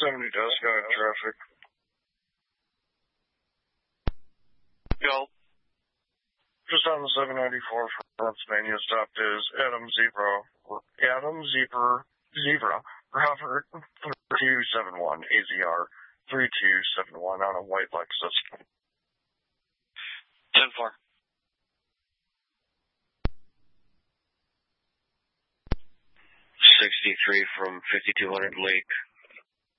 70 does got traffic. Go. Just on the 794 from Pennsylvania, stopped is Adam Zebra, Robert 3271, AZR 3271 on a white Lexus. 10-4. 63 from 5200 Lake.